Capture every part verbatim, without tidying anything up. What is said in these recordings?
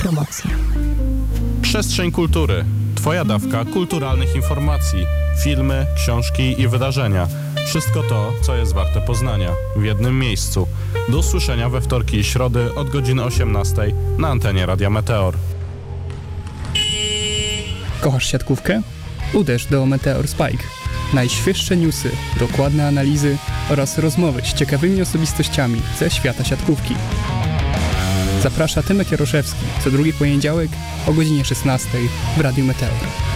Autopromocja. Przestrzeń kultury. Twoja dawka kulturalnych informacji. Filmy, książki i wydarzenia. Wszystko to, co jest warte poznania. W jednym miejscu. Do usłyszenia we wtorki i środy od godziny osiemnastej na antenie Radia Meteor. Kochasz siatkówkę? Uderz do Meteor Spike. Najświeższe newsy, dokładne analizy oraz rozmowy z ciekawymi osobistościami ze świata siatkówki. Zaprasza Tymek Jaroszewski co drugi poniedziałek o godzinie szesnastej w Radiu Meteor.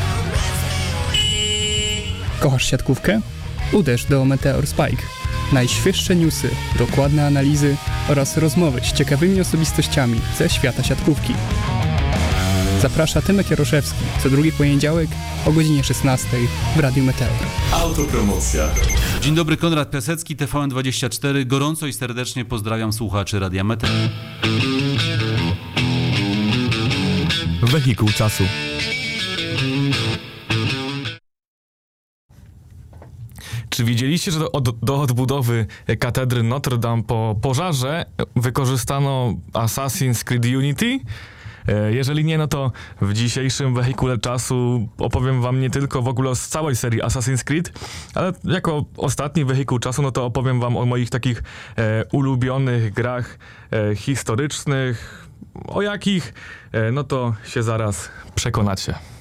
Kochasz siatkówkę? Uderz do Meteor Spike. Najświeższe newsy, dokładne analizy oraz rozmowy z ciekawymi osobistościami ze świata siatkówki. Zaprasza Tymek Jaroszewski co drugi poniedziałek o godzinie szesnastej w Radiu Meteor. Autopromocja. Dzień dobry, Konrad Piasecki, T V N dwadzieścia cztery. Gorąco i serdecznie pozdrawiam słuchaczy Radia Meteor. Wehikuł czasu. Czy wiedzieliście, że do, od, do odbudowy katedry Notre Dame po pożarze wykorzystano Assassin's Creed Unity? Jeżeli nie, no to w dzisiejszym wehikule czasu opowiem wam nie tylko w ogóle o całej serii Assassin's Creed, ale jako ostatni wehikuł czasu, no to opowiem wam o moich takich e, ulubionych grach e, historycznych, o jakich, e, no to się zaraz przekonacie.